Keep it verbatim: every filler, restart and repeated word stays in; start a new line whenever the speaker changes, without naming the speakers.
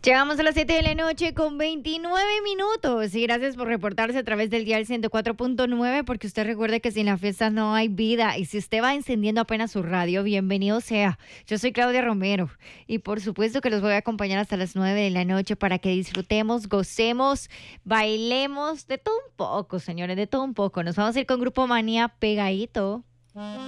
Llegamos a las siete de la noche con veintinueve minutos y gracias por reportarse a través del dial ciento cuatro punto nueve porque usted recuerde que sin la fiesta no hay vida y si usted va encendiendo apenas su radio, bienvenido sea. Yo soy Claudia Romero y por supuesto que los voy a acompañar hasta las nueve de la noche para que disfrutemos, gocemos, bailemos, de todo un poco, señores, de todo un poco. Nos vamos a ir con Grupo Manía pegadito.